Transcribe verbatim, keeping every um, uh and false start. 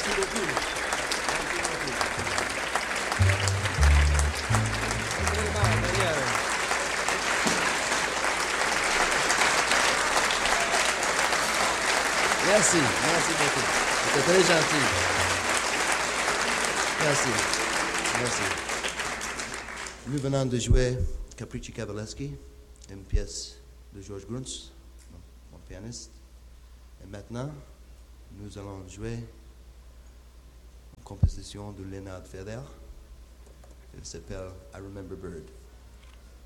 Merci beaucoup. Merci beaucoup. Vraiment, Daniel. Merci, merci beaucoup. C'était très gentil. Merci, merci. Nous venons de jouer Capricci Cavaleschi, une pièce de George Gruntz, mon, mon pianiste. Et maintenant, nous allons jouer une composition de Leonard Feather. Elle s'appelle I Remember Bird.